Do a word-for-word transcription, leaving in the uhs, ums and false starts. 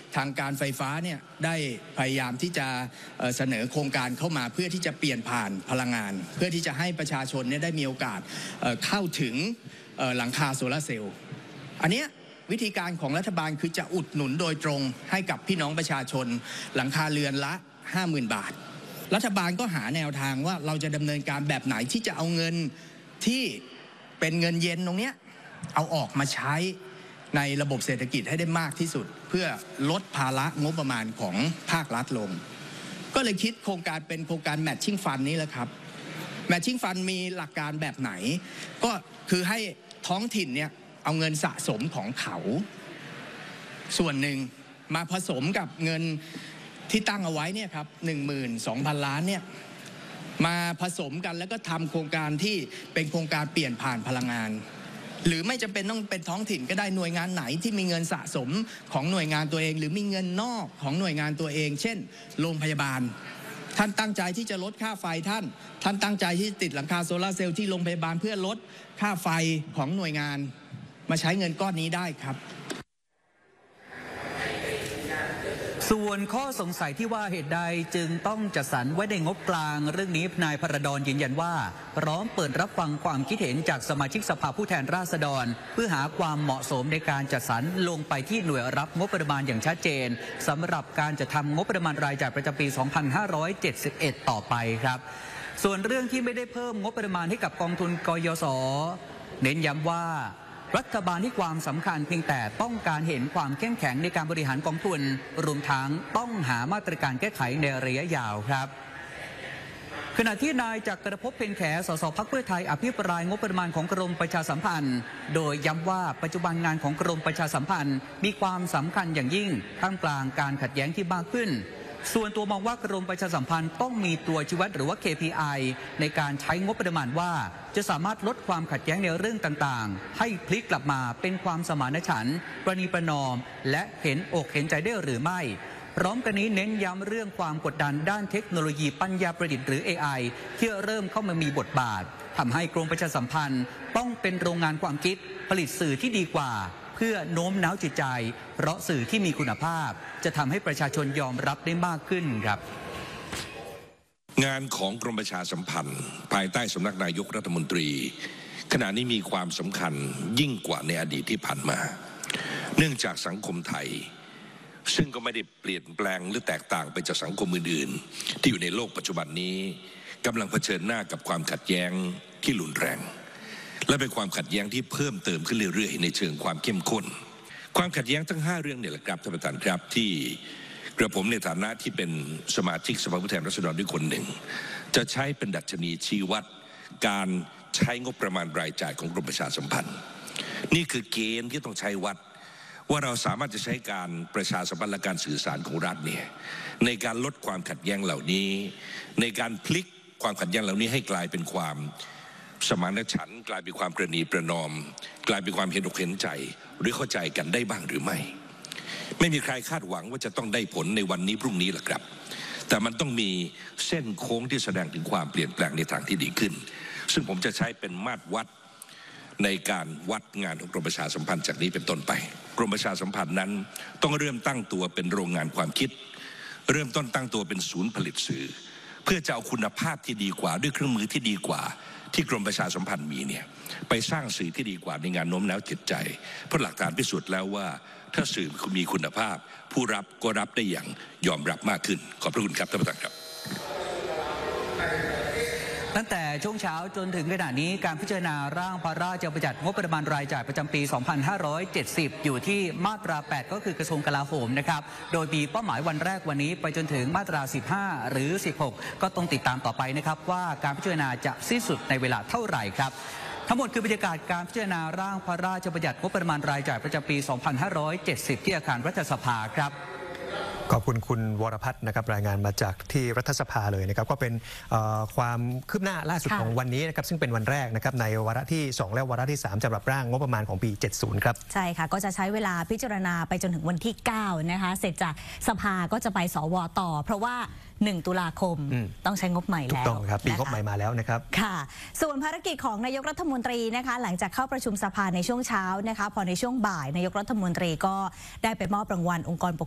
ทางการไฟฟ้าเนี่ยได้พยายามที่จะเสนอโครงการเข้ามาเพื่อที่จะเปลี่ยนผ่านพลังงานเพื่อที่จะให้ประชาชนเนี่ยได้มีโอกาสเข้าถึงหลังคาโซลาร์เซลล์อันนี้วิธีการของรัฐบาลคือจะอุดหนุนโดยตรงให้กับพี่น้องประชาชนหลังคาเรือนละ ห้าหมื่น บาทรัฐบาลก็หาแนวทางว่าเราจะดำเนินการแบบไหนที่จะเอาเงินที่เป็นเงินเย็นตรงนี้เอาออกมาใช้ในระบบเศรษฐกิจให้ได้มากที่สุดเพื่อลดภาระงบประมาณของภาครัฐลงก็เลยคิดโครงการเป็นโครงการ Matching Fund นี้แหละครับ Matching Fund มีหลักการแบบไหนก็คือให้ท้องถิ่นเนี่ยเอาเงินสะสมของเขาส่วนหนึ่งมาผสมกับเงินที่ตั้งเอาไว้เนี่ยครับ หนึ่งหมื่นสองพัน ล้านเนี่ยมาผสมกันแล้วก็ทำโครงการที่เป็นโครงการเปลี่ยนผ่านพลังงานหรือไม่จำเป็นต้องเป็นท้องถิ่นก็ได้หน่วยงานไหนที่มีเงินสะสมของหน่วยงานตัวเองหรือมีเงินนอกของหน่วยงานตัวเองเช่นโรงพยาบาลท่านตั้งใจที่จะลดค่าไฟท่านท่านตั้งใจที่ติดหลังคาโซลาร์เซลล์ที่โรงพยาบาลเพื่อลดค่าไฟของหน่วยงานมาใช้เงินก้อนนี้ได้ครับส่วนข้อสงสัยที่ว่าเหตุใดจึงต้องจัดสรรไว้ในงบกลางเรื่องนี้นายพระดอนยืนยันว่าพร้อมเปิดรับฟังความคิดเห็นจากสมาชิกสภาผู้แทนราษฎรเพื่อหาความเหมาะสมในการจัดสรรลงไปที่หน่วยรับงบประมาณอย่างชัดเจนสำหรับการจัดทำงบประมาณรายจ่ายประจำปี สองพันห้าร้อยเจ็ดสิบเอ็ด ต่อไปครับส่วนเรื่องที่ไม่ได้เพิ่มงบประมาณให้กับกองทุนกยศ.เน้นย้ำว่ารัฐบาลให้ความสำคัญเพียงแต่ต้องการเห็นความเข้มแข็งในการบริหารกองทุนรวมทั้งต้องหามาตรการแก้ไขในระยะยาวครับขณะที่นายจักรภพ เพ็ญแข สสพรรคเพื่อไทยอภิปรายงบประมาณของกรมประชาสัมพันธ์โดยย้ำว่าปัจจุบันงานของกรมประชาสัมพันธ์มีความสำคัญอย่างยิ่งท่ามกลางการขัดแย้งที่มากขึ้นส่วนตัวมองว่ากรมประชาสัมพันธ์ต้องมีตัวชี้วัดหรือว่า เค พี ไอ ในการใช้งบประมาณว่าจะสามารถลดความขัดแย้งในเรื่องต่างๆให้พลิกกลับมาเป็นความสมานฉันท์ประนีประนอมและเห็นอกเห็นใจได้หรือไม่พร้อมกันนี้เน้นย้ำเรื่องความกดดันด้านเทคโนโลยีปัญญาประดิษฐ์หรือ เอ ไอ ที่เริ่มเข้ามามีบทบาททำให้กรมประชาสัมพันธ์ต้องเป็นโรงงานความคิดผลิตสื่อที่ดีกว่าเพื่อโน้มน้าวจิตใจเพราะสื่อที่มีคุณภาพจะทำให้ประชาชนยอมรับได้มากขึ้นครับงานของกรมประชาสัมพันธ์ภายใต้สำนักนายกรัฐมนตรีขณะนี้มีความสำคัญยิ่งกว่าในอดีตที่ผ่านมาเนื่องจากสังคมไทยซึ่งก็ไม่ได้เปลี่ยนแปลงหรือแตกต่างไปจากสังคมอื่นๆที่อยู่ในโลกปัจจุบันนี้กำลังเผชิญหน้ากับความขัดแย้งที่รุนแรงและเป็นความขัดแย้งที่เพิ่มเติมขึ้นเรื่อยๆในเชิงความเข้มข้นความขัดแย้งทั้งห้าเรื่องเนี่ยแหละครับท่านประธานครับที่กระผมในฐานะที่เป็นสมาชิกสภาผู้แทนราษฎรด้วยคนหนึ่งจะใช้เป็นดัชนีชี้วัดการใช้งบประมาณรายจ่ายของกรมประชาสัมพันธ์นี่คือเกณฑ์ที่ต้องใช้วัดว่าเราสามารถจะใช้การประชาสัมพันธ์และการสื่อสารของรัฐเนี่ยในการลดความขัดแย้งเหล่านี้ในการพลิกความขัดแย้งเหล่านี้ให้กลายเป็นความสมานฉันท์กลายเป็นความประนีประนอมกลายเป็นความเห็นอกเห็นใจหรือเข้าใจกันได้บ้างหรือไม่ไม่มีใครคาดหวังว่าจะต้องได้ผลในวันนี้พรุ่งนี้หรอกครับแต่มันต้องมีเส้นโค้งที่แสดงถึงความเปลี่ยนแปลงในทางที่ดีขึ้นซึ่งผมจะใช้เป็นมาตรวัดในการวัดงานของกรมประชาสัมพันธ์จากนี้เป็นต้นไปกรมประชาสัมพันธ์นั้นต้องเริ่มตั้งตัวเป็นโรงงานความคิดเริ่มต้นตั้งตัวเป็นศูนย์ผลิตสื่อเพื่อจะเอาคุณภาพที่ดีกว่าด้วยเครื่องมือที่ดีกว่าที่กรมประชาสัมพันธ์มีเนี่ยไปสร้างสื่อที่ดีกว่าในงานโน้มน้าวจิตใจเพราะหลักฐานพิสูจน์แล้วว่าถ้าสื่อมีคุณภาพผู้รับก็รับได้อย่างยอมรับมากขึ้นขอบพระคุณครับท่านประธานครับตั้งแต่ช่วงเช้าจนถึงขณะนี้การพิจารณาร่างพระราชบัญญัติงบประมาณรายจ่ายประจำปี สองพันห้าร้อยเจ็ดสิบ อยู่ที่มาตรา แปด ก็คือกระทรวงกลาโหมนะครับโดยมีเป้าหมายวันแรกวันนี้ไปจนถึงมาตรา สิบห้า หรือ สิบหก ก็ต้องติดตามต่อไปนะครับว่าการพิจารณาจะสิ้นสุดในเวลาเท่าไหร่ครับทั้งหมดคือบรรยากาศการพิจารณาร่างพระราชบัญญัติงบประมาณรายจ่ายประจำปี สองพันห้าร้อยเจ็ดสิบ ที่อาคารรัฐสภาครับขอบคุณคุณวรพัฒน์นะครับรายงานมาจากที่รัฐสภาเลยนะครับก็เป็นความคืบหน้าล่าสุดของวันนี้นะครับซึ่งเป็นวันแรกนะครับในวาระที่สองและวาระที่สามสำหรับร่างงบประมาณของปีเจ็ดสิบครับใช่ค่ะก็จะใช้เวลาพิจารณาไปจนถึงวันที่เก้านะคะเสร็จจากสภาก็จะไปสวต่อเพราะว่าหนึ่งตุลาคมต้องใช้งบใหม่แล้วถูกต้องครับปีงบใหม่มาแล้วนะครับค่ะส่วนภารกิจของนายกรัฐมนตรีนะคะหลังจากเข้าประชุมสภาในช่วงเช้านะคะพอในช่วงบ่ายนายกรัฐมนตรีก็ได้ไปมอบรางวัลองค์กรปก